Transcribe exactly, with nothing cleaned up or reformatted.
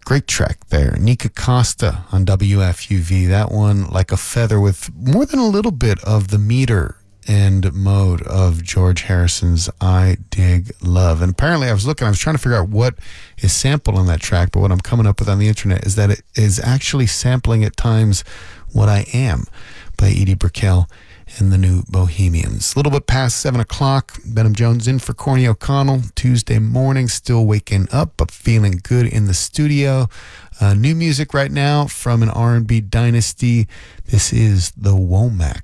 Great track there. Nika Costa on W F U V. That one like a feather with more than a little bit of the meter and mode of George Harrison's I Dig Love. And apparently I was looking, I was trying to figure out what is sampled on that track, but what I'm coming up with on the internet is that it is actually sampling at times What I Am by Edie Brickell and the New Bohemians. A little bit past seven o'clock. Benham Jones in for Corny O'Connell. Tuesday morning, still waking up, but feeling good in the studio. Uh, new music right now from an R and B dynasty. This is the Womack